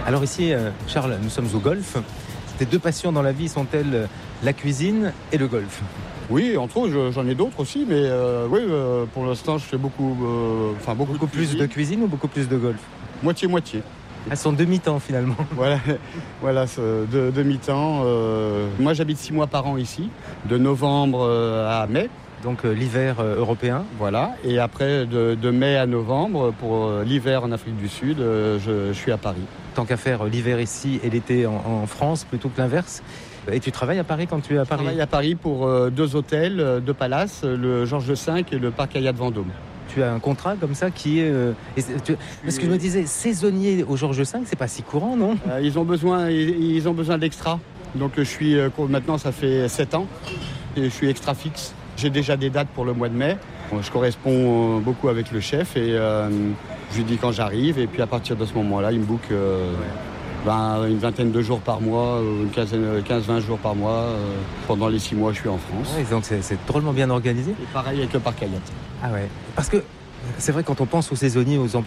Alors ici, Charles, nous sommes au golf. Tes deux passions dans la vie sont-elles la cuisine et le golf ? Oui, entre autres, j'en ai d'autres aussi, mais oui, pour l'instant, je fais beaucoup Beaucoup plus de cuisine ou beaucoup plus de golf ? Moitié-moitié. Elles sont demi-temps finalement. Voilà, de mi-temps. Moi, j'habite 6 mois par an ici, de novembre à mai. Donc l'hiver européen. Voilà, et après, de mai à novembre, pour l'hiver en Afrique du Sud, je suis à Paris. Tant qu'à faire l'hiver ici et l'été en France plutôt que l'inverse. Et tu travailles à Paris quand tu es à Paris ? Je travaille à Paris pour 2 hôtels, 2 palaces, le Georges V et le Parc Hyatt Vendôme. Tu as un contrat comme ça qui est... Parce que je me disais, saisonnier au Georges V, c'est pas si courant, non ? Ils ont besoin d'extra. Donc maintenant, ça fait 7 ans et je suis extra fixe. J'ai déjà des dates pour le mois de mai. Je corresponds beaucoup avec le chef et je lui dis quand j'arrive. Et puis à partir de ce moment-là, il me book une vingtaine de jours par mois, 15-20 jours par mois. Pendant les 6 mois, je suis en France. Ouais, donc c'est drôlement bien organisé. Et pareil avec le Parc Hyatt. Ah ouais. Parce que c'est vrai, quand on pense aux saisonniers, aux emplois